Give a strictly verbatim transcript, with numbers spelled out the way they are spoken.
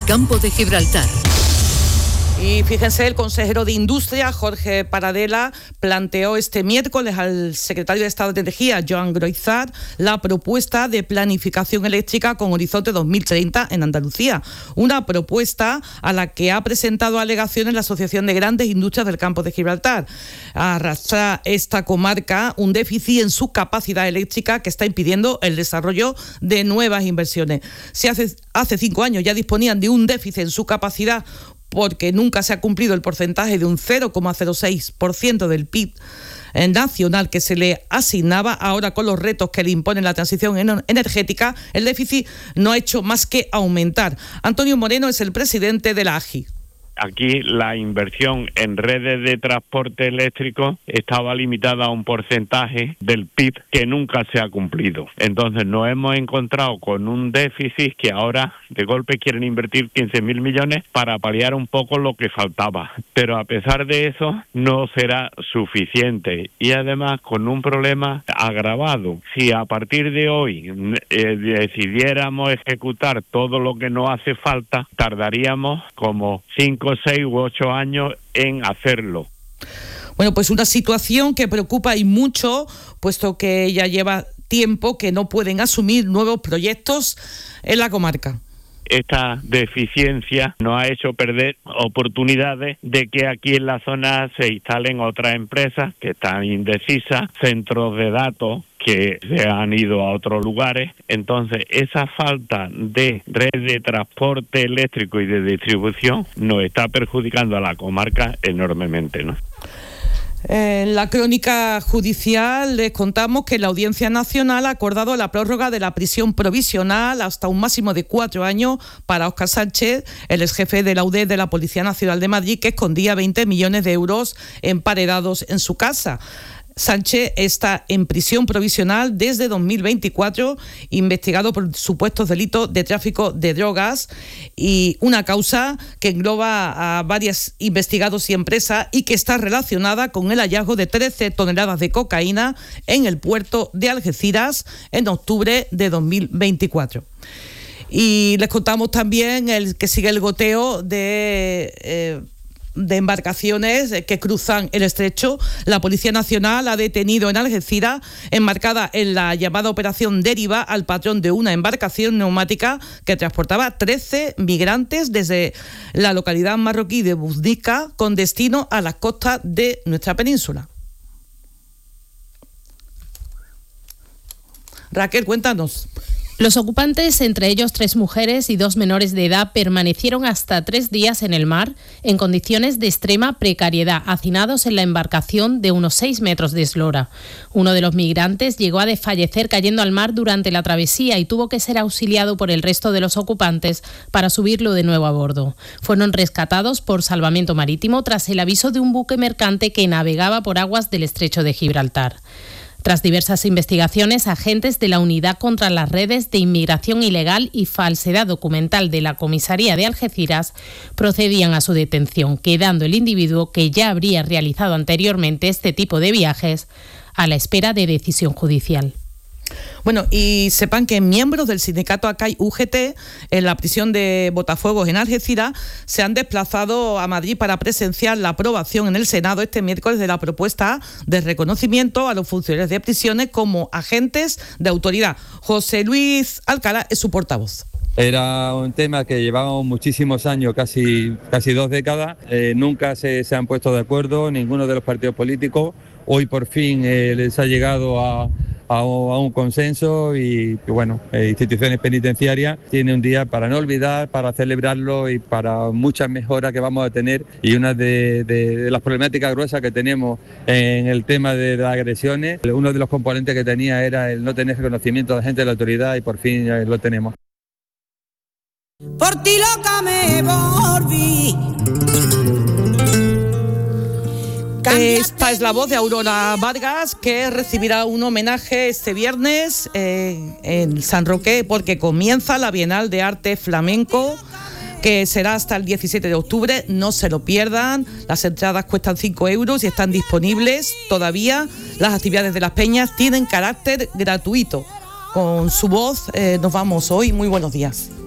Campo de Gibraltar. Y fíjense, el consejero de Industria, Jorge Paradela, planteó este miércoles al secretario de Estado de Energía, Joan Groizat, la propuesta de planificación eléctrica con horizonte dos mil treinta en Andalucía. Una propuesta a la que ha presentado alegaciones la Asociación de Grandes Industrias del Campo de Gibraltar. Arrastra esta comarca un déficit en su capacidad eléctrica que está impidiendo el desarrollo de nuevas inversiones. Si hace, hace cinco años ya disponían de un déficit en su capacidad porque nunca se ha cumplido el porcentaje de un cero coma cero seis por ciento del P I B nacional que se le asignaba, ahora con los retos que le impone la transición energética, el déficit no ha hecho más que aumentar. Antonio Moreno es el presidente de la A G I. Aquí la inversión en redes de transporte eléctrico estaba limitada a un porcentaje del P I B que nunca se ha cumplido. Entonces nos hemos encontrado con un déficit que ahora de golpe quieren invertir quince mil millones para paliar un poco lo que faltaba. Pero a pesar de eso no será suficiente y además con un problema agravado. Si a partir de hoy eh, decidiéramos ejecutar todo lo que nos hace falta, tardaríamos como cinco, seis u ocho años en hacerlo. Bueno, pues una situación que preocupa y mucho, puesto que ya lleva tiempo que no pueden asumir nuevos proyectos en la comarca. Esta deficiencia nos ha hecho perder oportunidades de que aquí en la zona se instalen otras empresas que están indecisas, centros de datos que se han ido a otros lugares. Entonces, esa falta de red de transporte eléctrico y de distribución nos está perjudicando a la comarca enormemente, ¿no? En la crónica judicial les contamos que la Audiencia Nacional ha acordado la prórroga de la prisión provisional hasta un máximo de cuatro años para Óscar Sánchez, el exjefe de la U D E de la Policía Nacional de Madrid, que escondía veinte millones de euros emparedados en su casa. Sánchez está en prisión provisional desde dos mil veinticuatro, investigado por supuestos delitos de tráfico de drogas y una causa que engloba a varios investigados y empresas y que está relacionada con el hallazgo de trece toneladas de cocaína en el puerto de Algeciras en octubre de dos mil veinticuatro. Y les contamos también el que sigue el goteo de... Eh, de embarcaciones que cruzan el estrecho. La Policía Nacional ha detenido en Algeciras, enmarcada en la llamada Operación Deriva, al patrón de una embarcación neumática que transportaba trece migrantes desde la localidad marroquí de Buznica con destino a las costas de nuestra península. Raquel, cuéntanos. Los ocupantes, entre ellos tres mujeres y dos menores de edad, permanecieron hasta tres días en el mar en condiciones de extrema precariedad, hacinados en la embarcación de unos seis metros de eslora. Uno de los migrantes llegó a desfallecer cayendo al mar durante la travesía y tuvo que ser auxiliado por el resto de los ocupantes para subirlo de nuevo a bordo. Fueron rescatados por salvamento marítimo tras el aviso de un buque mercante que navegaba por aguas del estrecho de Gibraltar. Tras diversas investigaciones, agentes de la Unidad contra las Redes de Inmigración Ilegal y Falsedad Documental de la Comisaría de Algeciras procedían a su detención, quedando el individuo, que ya habría realizado anteriormente este tipo de viajes, a la espera de decisión judicial. Bueno, y sepan que miembros del sindicato A C A I U G T en la prisión de Botafuegos en Algeciras se han desplazado a Madrid para presenciar la aprobación en el Senado este miércoles de la propuesta de reconocimiento a los funcionarios de prisiones como agentes de autoridad. José Luis Alcalá es su portavoz. Era un tema que llevábamos muchísimos años, casi, casi dos décadas. Eh, nunca se, se han puesto de acuerdo ninguno de los partidos políticos. Hoy por fin eh, les ha llegado a, a, a un consenso y, y bueno, eh, instituciones penitenciarias tienen un día para no olvidar, para celebrarlo y para muchas mejoras que vamos a tener. Y una de, de, de las problemáticas gruesas que tenemos en el tema de las agresiones, uno de los componentes que tenía era el no tener reconocimiento de agentes de la autoridad y por fin ya lo tenemos. Por ti loca me volví. Esta es la voz de Aurora Vargas, que recibirá un homenaje este viernes eh, en San Roque, porque comienza la Bienal de Arte Flamenco, que será hasta el diecisiete de octubre. No se lo pierdan. Las entradas cuestan cinco euros y están disponibles todavía. Las actividades de las peñas tienen carácter gratuito. Con su voz eh, nos vamos hoy. Muy buenos días.